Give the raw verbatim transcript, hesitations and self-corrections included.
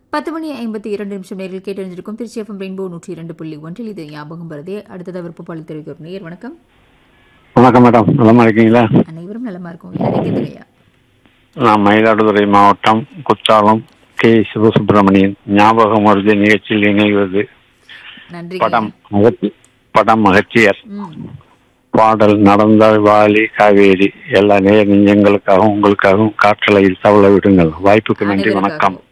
பத்து மணி ஐம்பத்தி இரண்டு நிமிஷம் நேரில் கேட்டறிஞ்சிருக்கும் திருச்சி எஃப்எம் ரெயின்போ நூற்றி இரண்டு புள்ளி ஒன்றில் இது ஞாபகம் வருதே. அடுத்ததாக விருப்பப்பாளி தெரிவிக்க நேர் வணக்கம். வணக்கம் மேடம், நலமா இருக்கீங்களா? அனைவரும் நலமா இருக்கும். யாரையா? நான் மயிலாடுதுறை மாவட்டம் குத்தாலம் கே சிவசுப்பிரமணியன். ஞாபகம் வருது நிகழ்ச்சியில் இணைவது. நன்றி. படம் மகத்தி படம் மகத்தியர். ம். பாடல் நடந்தால் வாலி காவேரி. எல்லா நேர நெஞ்சங்களுக்காகவும் உங்களுக்காகவும் காற்றலையில் தவள விடுங்கள். வாய்ப்புக்கு நன்றி, வணக்கம். அனைவருக்காகவும்.